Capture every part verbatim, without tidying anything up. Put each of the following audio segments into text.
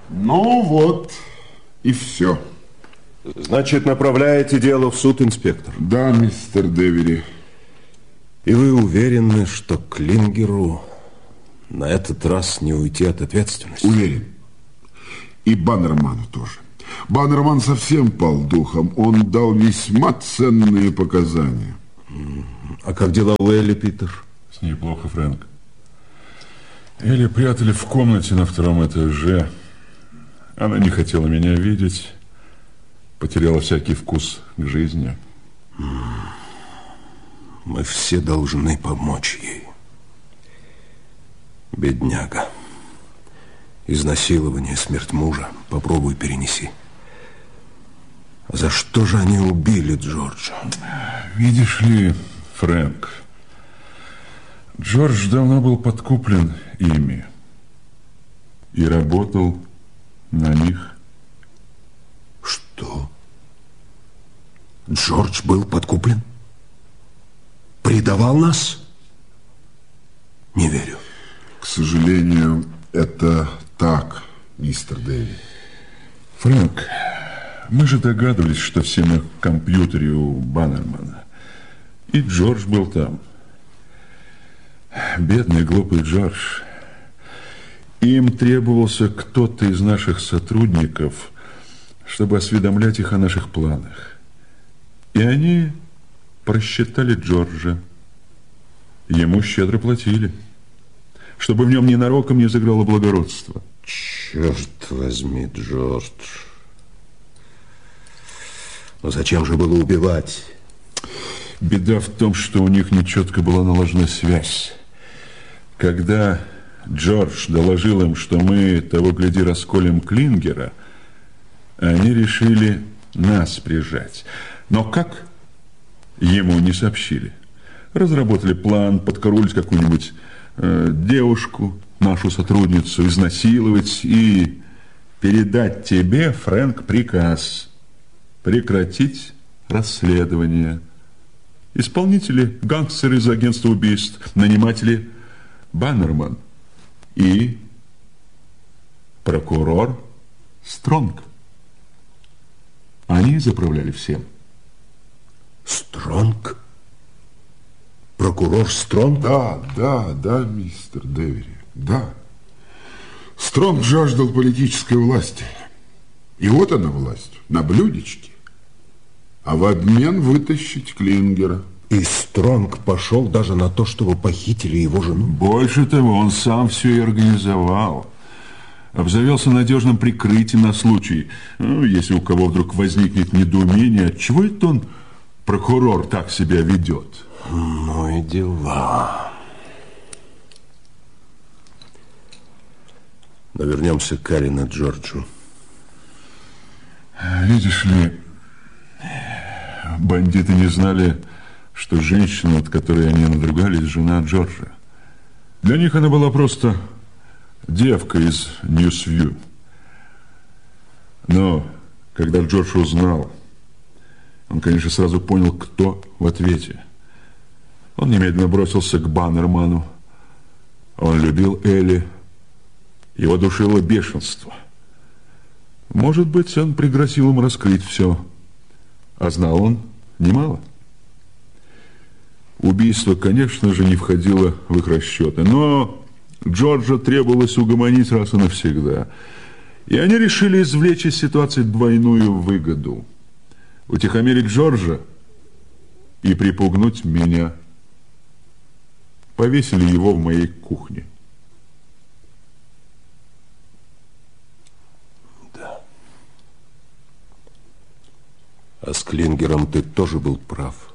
Ну вот, и все. Значит, направляете дело в суд, инспектор? Да, мистер Дэвери. И вы уверены, что Клингеру на этот раз не уйти от ответственности? Уверен. И Баннерману тоже. Баннерман совсем пал духом. Он дал весьма ценные показания. А как дела у Элли, Питер? С ней плохо, Фрэнк. Элли прятали в комнате на втором этаже. Она не хотела меня видеть. Потеряла всякий вкус к жизни. Мы все должны помочь ей. Бедняга. Изнасилование, смерть мужа. Попробуй перенеси. За что же они убили Джорджа? Видишь ли, Фрэнк, Джордж давно был подкуплен ими и работал на них. Что? Джордж был подкуплен? Предавал нас? Не верю. К сожалению, это так, мистер Дэвид. Фрэнк, мы же догадывались, что все на компьютере у Баннермана. И Джордж был там. Бедный, глупый Джордж. Им требовался кто-то из наших сотрудников, чтобы осведомлять их о наших планах. И они просчитали Джорджа. Ему щедро платили, чтобы в нем ненароком не заиграло благородство. Черт возьми, Джордж. Но зачем же было убивать? Беда в том, что у них нечетко была налажена связь. Когда Джордж доложил им, что мы, того гляди, расколем Клингера, они решили нас прижать. Но как? Ему не сообщили. Разработали план подкараулить какую-нибудь э, девушку, нашу сотрудницу, изнасиловать и передать тебе, Фрэнк, приказ прекратить расследование. Исполнители – гангстеры из агентства убийств, наниматели – Баннерман и прокурор Стронг. Они заправляли всем. Стронг? Прокурор Стронг? Да, да, да, мистер Дэвери, да. Стронг жаждал политической власти. И вот она власть, на блюдечке. А в обмен вытащить Клингера. И Стронг пошел даже на то, чтобы похитили его жену? Больше того, он сам все и организовал. Обзавелся надежным прикрытием на случай, ну, если у кого вдруг возникнет недоумение, отчего это он, прокурор, так себя ведет. Ну и дела. Но вернемся к Карин и Джорджу. Видишь ли, бандиты не знали, что женщина, от которой они надругались, жена Джорджа. Для них она была просто девка из Ньюсвью. Но когда Джордж узнал, он, конечно, сразу понял, кто в ответе. Он немедленно бросился к Баннерману. Он любил Элли. Его душило бешенство. Может быть, он пригрозил им раскрыть все. А знал он немало. Убийство, конечно же, не входило в их расчеты. Но Джорджа требовалось угомонить раз и навсегда. И они решили извлечь из ситуации двойную выгоду. Утихомирить Джорджа и припугнуть меня. Повесили его в моей кухне. Да. А с Клингером ты тоже был прав.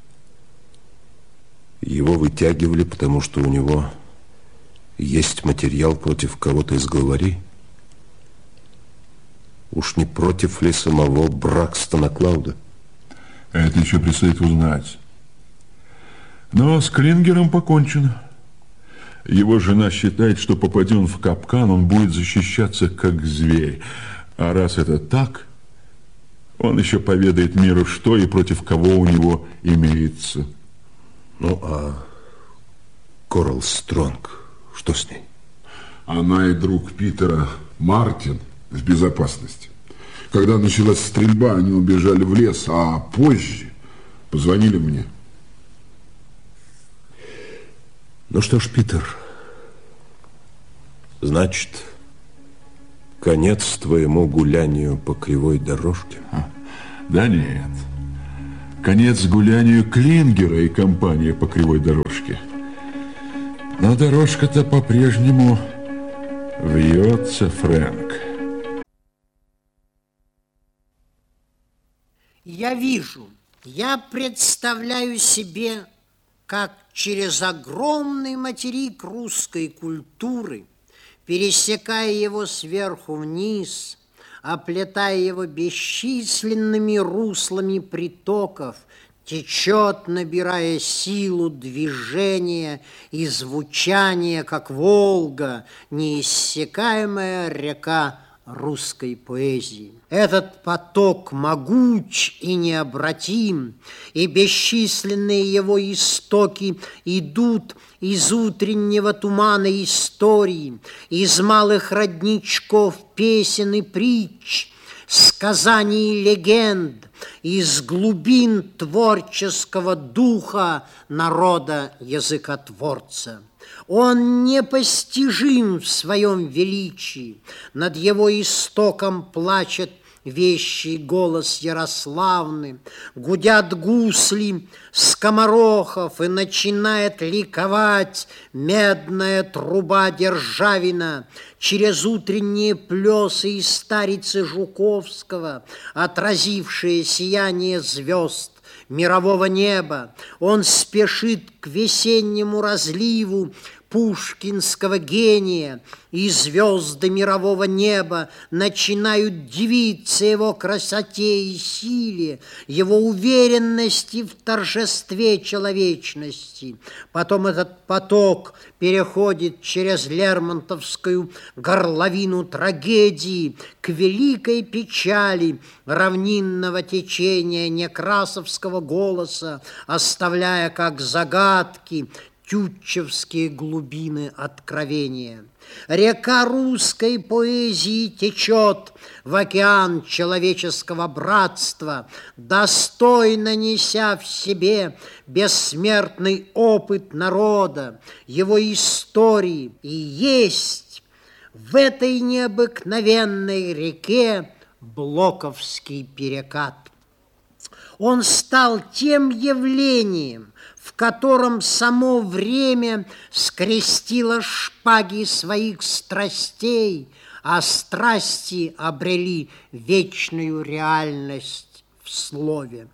Его вытягивали, потому что у него есть материал против кого-то из главарей. Уж не против ли самого Бракстона Клауда? Это еще предстоит узнать. Но с Клингером покончено. Его жена считает, что попадя он в капкан, он будет защищаться как зверь. А раз это так, он еще поведает миру, что и против кого у него имеется. Ну, а Корал Стронг, что с ней? Она и друг Питера, Мартин, в безопасности. Когда началась стрельба, они убежали в лес, а позже позвонили мне. Ну что ж, Питер, значит, конец твоему гулянию по кривой дорожке? А, да нет. Конец гулянию Клингера и компании по кривой дорожке. Но дорожка-то по-прежнему вьется, Фрэнк. Я вижу, я представляю себе, как через огромный материк русской культуры, пересекая его сверху вниз, оплетая его бесчисленными руслами притоков, течет, набирая силу движения и звучания, как Волга, неиссякаемая река русской поэзии. Этот поток могуч и необратим, и бесчисленные его истоки идут из утреннего тумана истории, из малых родничков песен и притч, сказаний и легенд, из глубин творческого духа народа-языкотворца. Он непостижим в своем величии, над его истоком плачет вещий голос Ярославны, гудят гусли скоморохов, и начинает ликовать медная труба Державина через утренние плесы и старицы Жуковского, отразившие сияние звезд мирового неба. Он спешит к весеннему разливу пушкинского гения, и звезды мирового неба начинают дивиться его красоте и силе, его уверенности в торжестве человечности. Потом этот поток переходит через Лермонтовскую горловину трагедии к великой печали равнинного течения некрасовского голоса, оставляя как загадки тютчевские глубины откровения. Река русской поэзии течет в океан человеческого братства, достойно неся в себе бессмертный опыт народа, его истории, и есть в этой необыкновенной реке Блоковский перекат. Он стал тем явлением, в котором само время скрестило шпаги своих страстей, а страсти обрели вечную реальность в слове.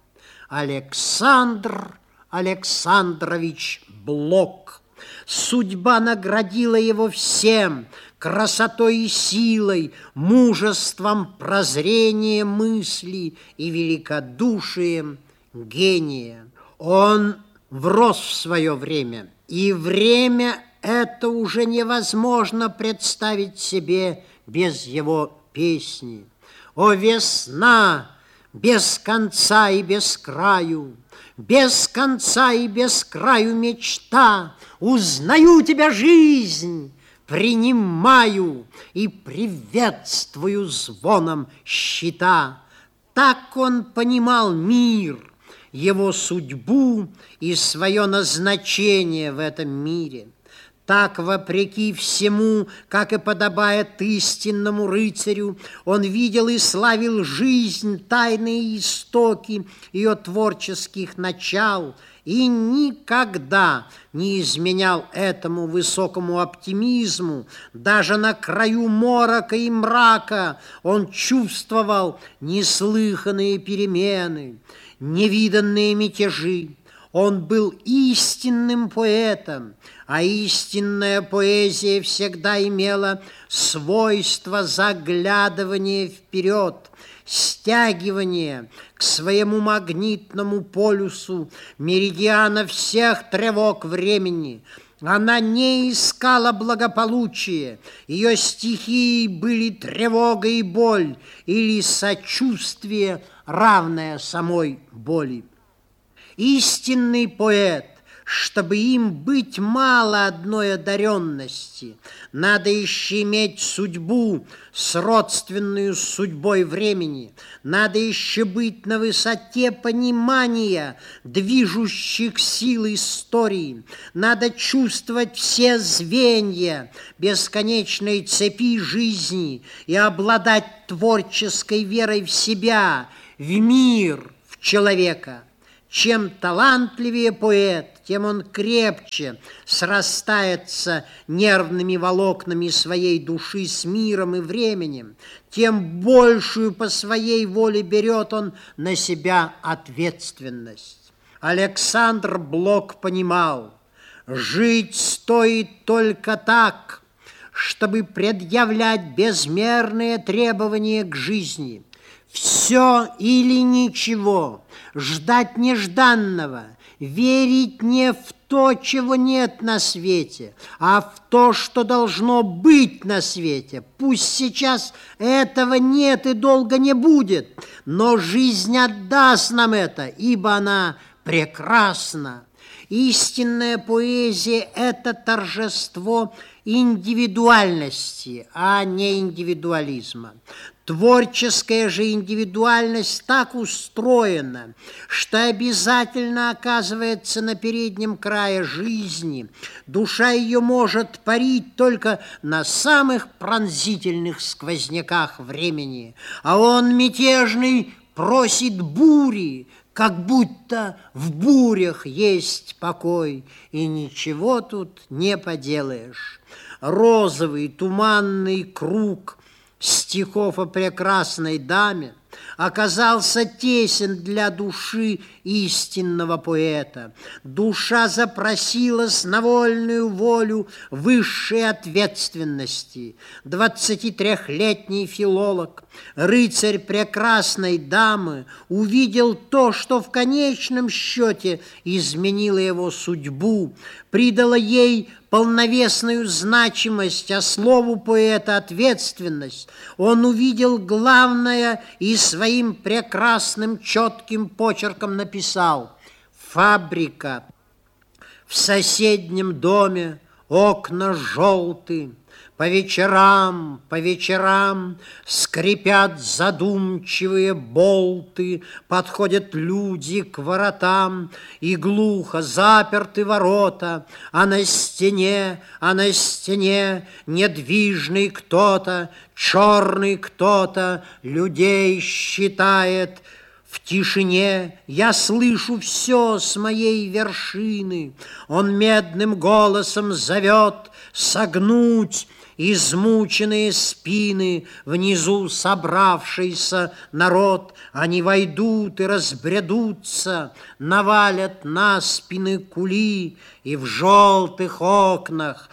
Александр Александрович Блок. Судьба наградила его всем: красотой и силой, мужеством прозрения мысли и великодушием гения. Он врос в свое время, и время это уже невозможно представить себе без его песни. О, весна, без конца и без краю, без конца и без краю мечта, узнаю тебя, жизнь, принимаю и приветствую звоном щита. Так он понимал мир, его судьбу и свое назначение в этом мире. Так, вопреки всему, как и подобает истинному рыцарю, он видел и славил жизнь, тайные истоки ее творческих начал, и никогда не изменял этому высокому оптимизму. Даже на краю морока и мрака он чувствовал неслыханные перемены, невиданные мятежи. Он был истинным поэтом, а истинная поэзия всегда имела свойство заглядывания вперед, стягивания к своему магнитному полюсу меридиана всех тревог времени. Она не искала благополучия, ее стихии были тревога и боль, или сочувствие, равное самой боли. Истинный поэт чтобы им быть мало одной одаренности. Надо еще иметь судьбу, сродственную с судьбой времени. Надо еще быть на высоте понимания движущих сил истории. Надо чувствовать все звенья бесконечной цепи жизни и обладать творческой верой в себя, в мир, в человека. Чем талантливее поэт, тем он крепче срастается нервными волокнами своей души с миром и временем, тем большую по своей воле берет он на себя ответственность. Александр Блок понимал, жить стоит только так, чтобы предъявлять безмерные требования к жизни. Все или ничего, ждать нежданного, верить не в то, чего нет на свете, а в то, что должно быть на свете. Пусть сейчас этого нет и долго не будет, но жизнь отдаст нам это, ибо она прекрасна. Истинная поэзия – это торжество индивидуальности, а не индивидуализма. Творческая же индивидуальность так устроена, что обязательно оказывается на переднем крае жизни. Душа ее может парить только на самых пронзительных сквозняках времени, а он, мятежный, просит бури, как будто в бурях есть покой, и ничего тут не поделаешь. Розовый туманный круг стихов о прекрасной даме оказался тесен для души истинного поэта. Душа запросилась на вольную волю высшей ответственности. Двадцатитрехлетний филолог, рыцарь прекрасной дамы, увидел то, что в конечном счете изменило его судьбу, придало ей полновесную значимость, а слову поэта ответственность. Он увидел главное и своим прекрасным четким почерком написал: «Фабрика, в соседнем доме окна желты, по вечерам, по вечерам скрипят задумчивые болты, подходят люди к воротам, и глухо заперты ворота, а на стене, а на стене недвижный кто-то, черный кто-то людей считает. В тишине я слышу все с моей вершины. Он медным голосом зовет согнуть измученные спины, внизу собравшийся народ. Они войдут и разбредутся, навалят на спины кули, и в желтых окнах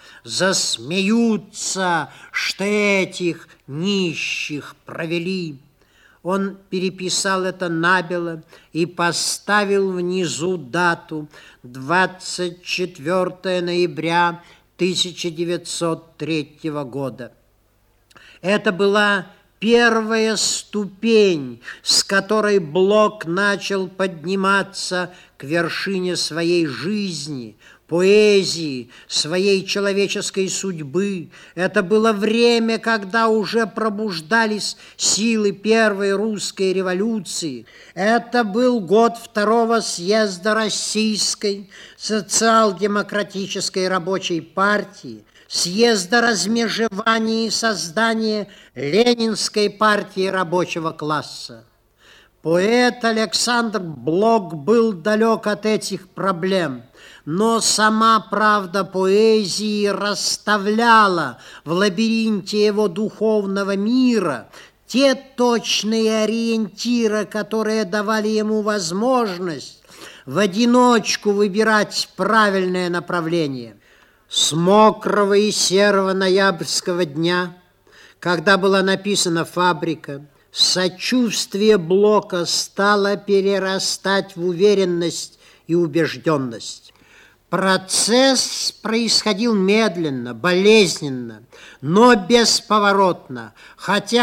засмеются, что этих нищих провели». Он переписал это набело и поставил внизу дату двадцать четвёртое ноября тысяча девятьсот третьего года. Это была первая ступень, с которой Блок начал подниматься к вершине своей жизни, поэзии, своей человеческой судьбы. Это было время, когда уже пробуждались силы первой русской революции. Это был год второго съезда Российской социал-демократической рабочей партии, съезда размежевания и создания Ленинской партии рабочего класса. Поэт Александр Блок был далек от этих проблем, но сама правда поэзии расставляла в лабиринте его духовного мира те точные ориентиры, которые давали ему возможность в одиночку выбирать правильное направление. С мокрого и серого ноябрьского дня, когда была написана «Фабрика», сочувствие Блока стало перерастать в уверенность и убежденность. Процесс происходил медленно, болезненно, но бесповоротно, хотя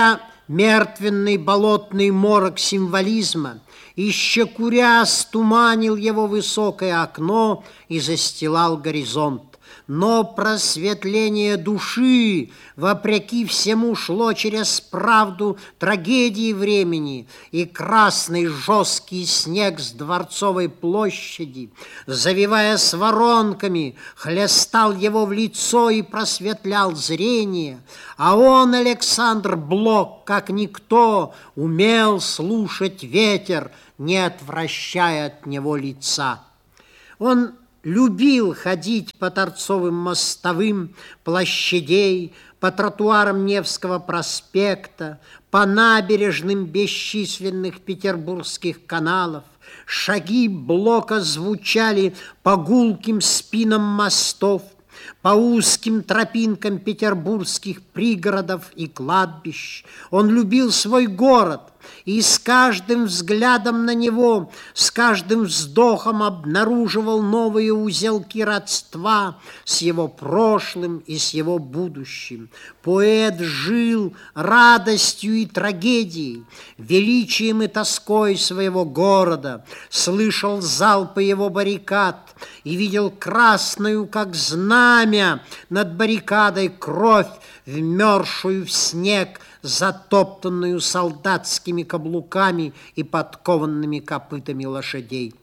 мертвенный болотный морок символизма, еще куря стуманил его высокое окно и застилал горизонт. Но просветление души, вопреки всему, шло через правду трагедии времени, и красный жесткий снег с Дворцовой площади, завиваясь воронками, хлестал его в лицо и просветлял зрение, а он, Александр Блок, как никто, умел слушать ветер, не отвращая от него лица. Он любил ходить по торцовым мостовым площадей, по тротуарам Невского проспекта, по набережным бесчисленных петербургских каналов. Шаги Блока звучали по гулким спинам мостов, по узким тропинкам петербургских пригородов и кладбищ. Он любил свой город, и с каждым взглядом на него, с каждым вздохом обнаруживал новые узелки родства с его прошлым и с его будущим. Поэт жил радостью и трагедией, величием и тоской своего города, слышал залпы его баррикад и видел красную, как знамя, над баррикадой кровь, вмерзшую в снег, затоптанную солдатскими каблуками и подкованными копытами лошадей.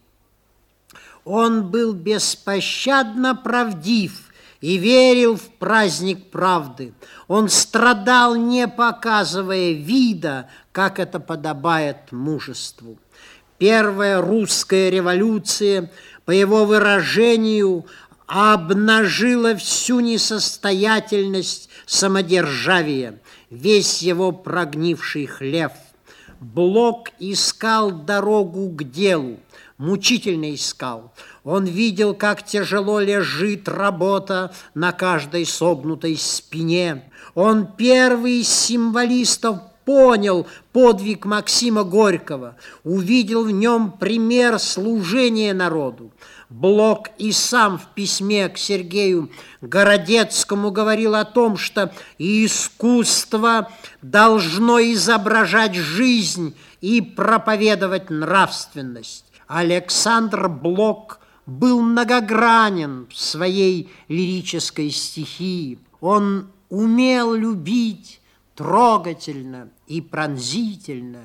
Он был беспощадно правдив и верил в праздник правды. Он страдал, не показывая вида, как это подобает мужеству. Первая русская революция, по его выражению, обнажила всю несостоятельность самодержавия, весь его прогнивший хлев. Блок искал дорогу к делу, мучительно искал. Он видел, как тяжело лежит работа на каждой согнутой спине. Он первый из символистов понял подвиг Максима Горького, увидел в нем пример служения народу. Блок и сам в письме к Сергею Городецкому говорил о том, что искусство должно изображать жизнь и проповедовать нравственность. Александр Блок был многогранен в своей лирической стихии. Он умел любить трогательно и пронзительно.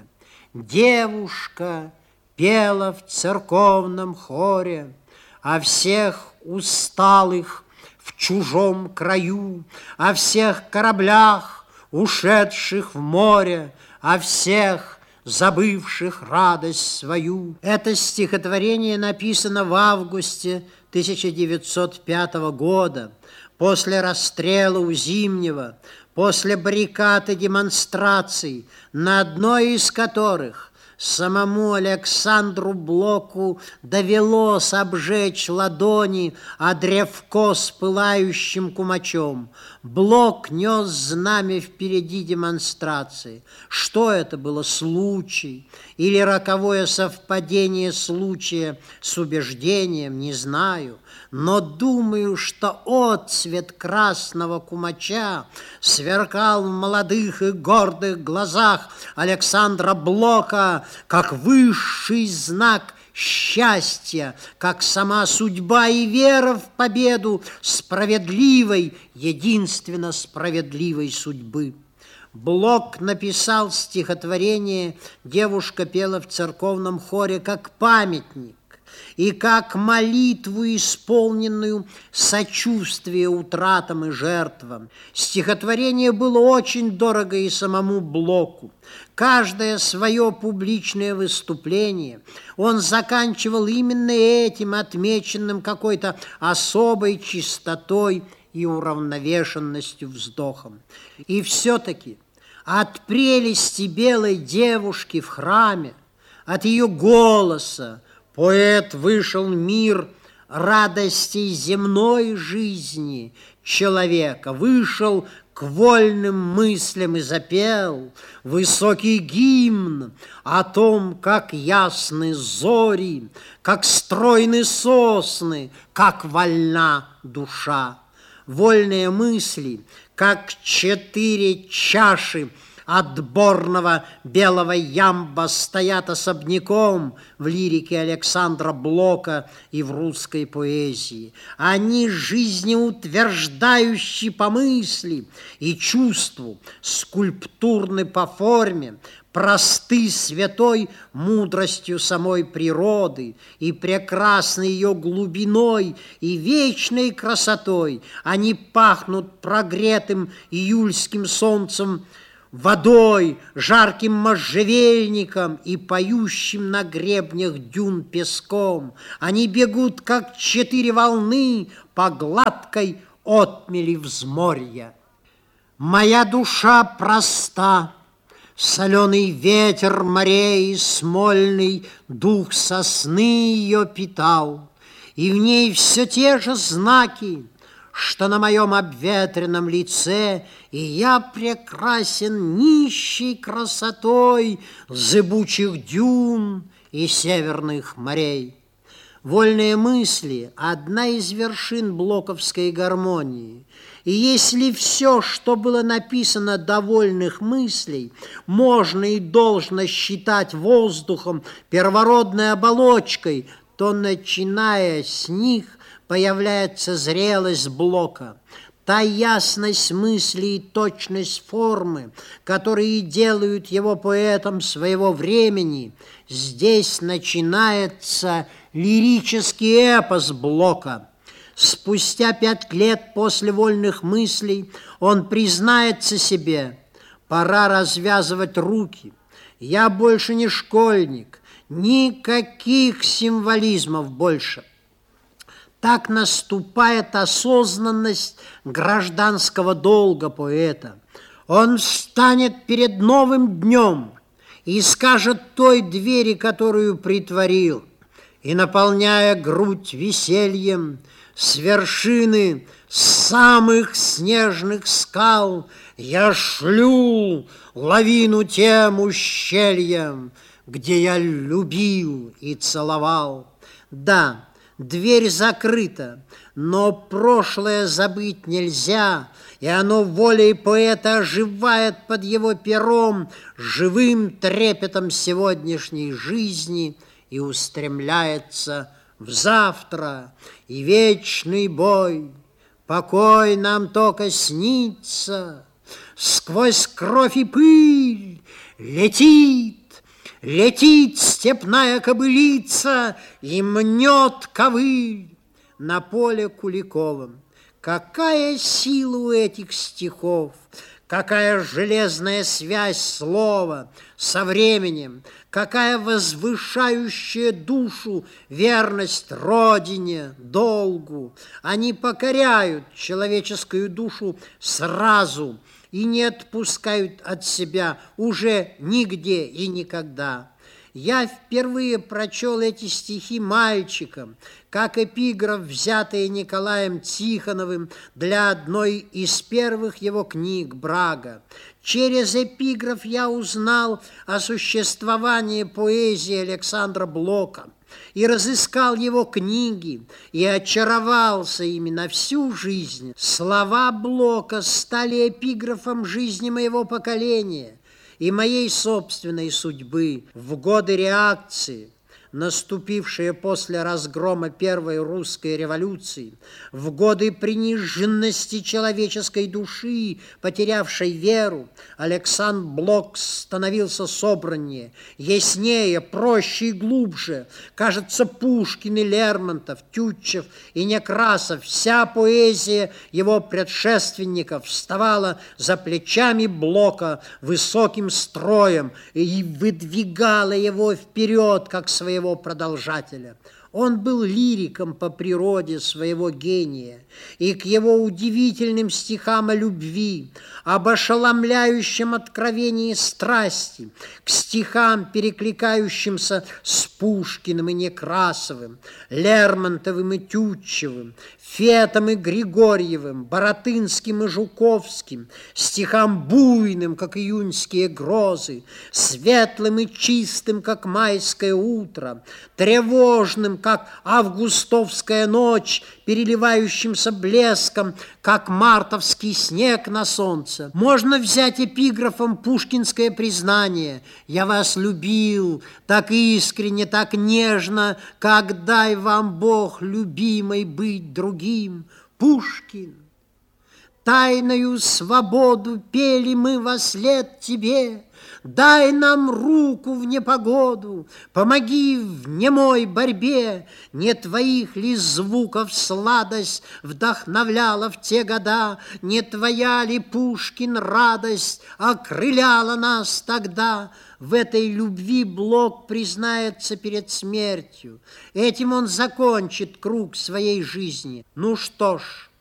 Девушка пела в церковном хоре о всех усталых в чужом краю, о всех кораблях, ушедших в море, о всех забывших радость свою. Это стихотворение написано в августе тысяча девятьсот пятого года, после расстрела у Зимнего, после баррикад и демонстраций, на одной из которых самому Александру Блоку довелось обжечь ладони о древко с пылающим кумачом. Блок нес знамя впереди демонстрации. Что это было, случай или роковое совпадение случая с убеждением, не знаю. Но думаю, что отцвет красного кумача сверкал в молодых и гордых глазах Александра Блока, как высший знак счастья, как сама судьба и вера в победу справедливой, единственно справедливой судьбы. Блок написал стихотворение «Девушка пела в церковном хоре» как памятник и как молитву, исполненную сочувствия утратам и жертвам. Стихотворение было очень дорого и самому Блоку. Каждое свое публичное выступление он заканчивал именно этим, отмеченным какой-то особой чистотой и уравновешенностью вздохом. И все-таки от прелести белой девушки в храме, от ее голоса, поэт вышел в мир радостей земной жизни человека, вышел к вольным мыслям и запел высокий гимн о том, как ясны зори, как стройны сосны, как вольна душа. Вольные мысли, как четыре чаши отборного белого ямба стоят особняком в лирике Александра Блока и в русской поэзии. Они жизнеутверждающие по мысли и чувству, скульптурны по форме, просты святой мудростью самой природы и прекрасной ее глубиной и вечной красотой. Они пахнут прогретым июльским солнцем, водой, жарким можжевельником и поющим на гребнях дюн песком. Они бегут, как четыре волны по гладкой отмели взморья. Моя душа проста, соленый ветер морей и смольный дух сосны ее питал, и в ней все те же знаки, что на моем обветренном лице, и я прекрасен нищей красотой зыбучих дюн и северных морей. Вольные мысли – одна из вершин блоковской гармонии. И если все, что было написано до вольных мыслей, можно и должно считать воздухом, первородной оболочкой, то, начиная с них, появляется зрелость Блока, та ясность мысли и точность формы, которые делают его поэтом своего времени. Здесь начинается лирический эпос Блока. Спустя пять лет после вольных мыслей он признается себе: пора развязывать руки. Я больше не школьник, никаких символизмов больше. Так наступает осознанность гражданского долга поэта. Он встанет перед новым днем и скажет той двери, которую притворил, и, наполняя грудь весельем, с вершины самых снежных скал я шлю лавину тем ущельям, где я любил и целовал. Да, дверь закрыта, но прошлое забыть нельзя, и оно волей поэта оживает под его пером живым трепетом сегодняшней жизни и устремляется в завтра и вечный бой. Покой нам только снится, сквозь кровь и пыль летит, летит степная кобылица и мнет ковыль на поле Куликовом. Какая сила у этих стихов! Какая железная связь слова со временем, какая возвышающая душу верность родине, долгу. Они покоряют человеческую душу сразу и не отпускают от себя уже нигде и никогда. Я впервые прочел эти стихи мальчиком, как эпиграф, взятый Николаем Тихоновым для одной из первых его книг «Брага». Через эпиграф я узнал о существовании поэзии Александра Блока и разыскал его книги, и очаровался ими на всю жизнь. Слова Блока стали эпиграфом жизни моего поколения и моей собственной судьбы в годы реакции, наступившие после разгрома Первой русской революции, в годы приниженности человеческой души, потерявшей веру, Александр Блок становился собраннее, яснее, проще и глубже. Кажется, Пушкин и Лермонтов, Тютчев и Некрасов, вся поэзия его предшественников вставала за плечами Блока высоким строем и выдвигала его вперед, как своего продолжателя. Он был лириком по природе своего гения, и к его удивительным стихам о любви, об ошеломляющем откровении страсти, к стихам, перекликающимся с Пушкиным и Некрасовым, Лермонтовым и Тютчевым, Фетом и Григорьевым, Баратынским и Жуковским, стихам буйным, как июньские грозы, светлым и чистым, как майское утро, тревожным, как августовская ночь, переливающимся блеском, как мартовский снег на солнце. Можно взять эпиграфом пушкинское признание: «Я вас любил так искренне, так нежно, как дай вам Бог, любимой, быть другим». Пушкин. Тайною свободу пели мы вослед тебе, дай нам руку в непогоду, помоги в немой борьбе. Не твоих ли звуков сладость вдохновляла в те года, не твоя ли, Пушкин, радость окрыляла нас тогда? В этой любви Блок признается перед смертью. Этим он закончит круг своей жизни. Ну что ж,